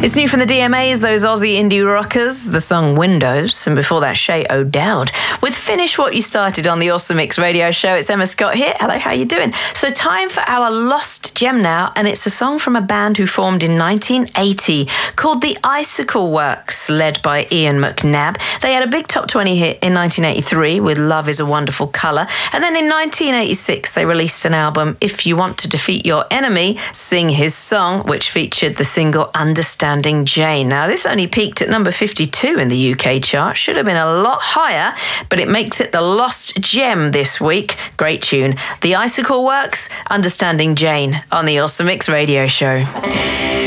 It's new from the DMAs, those Aussie indie rockers, the song Windows, and before that, Shay O'Dowd with Finish What You Started on the Awesome Mix radio show. It's Emma Scott here. Hello, how you doing? So time for our lost gem now, and it's a song from a band who formed in 1980 called The Icicle Works, led by Ian McNabb. They had a big top 20 hit in 1983 with Love Is a Wonderful Colour, and then in 1986 they released an album, If You Want to Defeat Your Enemy, Sing His Song, which featured the single Understanding Jane. Now, this only peaked at number 52 in the UK chart. Should have been a lot higher, but it makes it the lost gem this week. Great tune. The Icicle Works, Understanding Jane on the Awesome Mix radio show.